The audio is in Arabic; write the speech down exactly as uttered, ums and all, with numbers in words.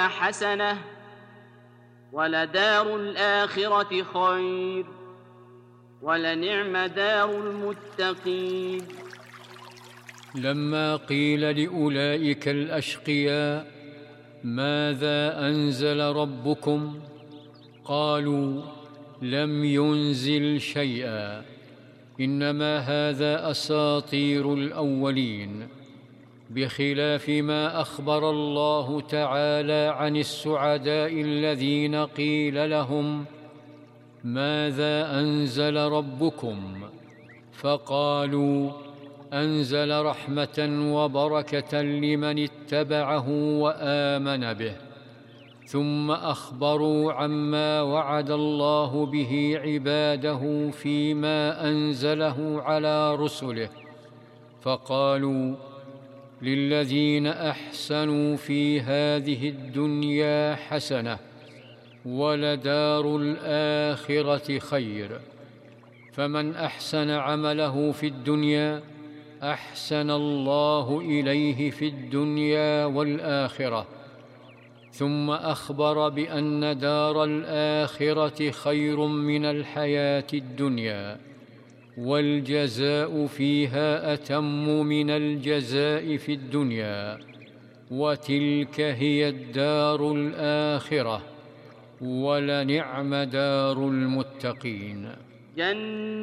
حسنة ولدار الآخرة خير ولنعم دار المتقين. لما قيل لأولئك الأشقياء ماذا أنزل ربكم قالوا لم ينزل شيئا إنما هذا أساطير الأولين، بخلاف ما أخبر الله تعالى عن السعداء الذين قيل لهم ماذا أنزل ربكم فقالوا أنزل رحمة وبركة لمن اتبعه وآمن به، ثم أخبروا عما وعد الله به عباده فيما أنزله على رسله، فقالوا للذين أحسنوا في هذه الدنيا حسنة ولدار الآخرة خير، فمن أحسن عمله في الدنيا أحسن الله إليه في الدنيا والآخرة، ثم أخبر بأن دار الآخرة خير من الحياة الدنيا، والجزاء فيها أتم من الجزاء في الدنيا، وتلك هي الدار الآخرة ولنعم دار المتقين.